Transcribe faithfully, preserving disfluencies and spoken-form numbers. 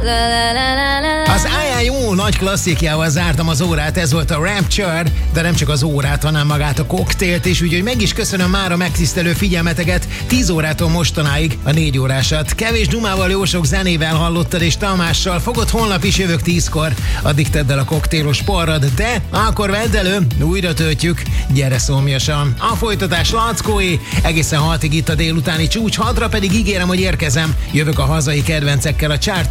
Az I I O nagy klasszikjával zártam az órát, ez volt a Rapture, de nem csak az órát, hanem magát a koktélt is, úgyhogy meg is köszönöm már a megtisztelő figyelmeteket, tíz órától mostanáig a négy órásat. Kevés dumával, jó sok zenével hallottad, és Tamással fogod, holnap is jövök tízkor, addig tedd el a koktélos porrad, de akkor vedd elő, újra töltjük, gyere szomjasan. A folytatás Lackóé, egészen hatig itt a délutáni csúcs, hadra pedig ígérem, hogy érkezem, jövök a hazai kedvencekkel a Chart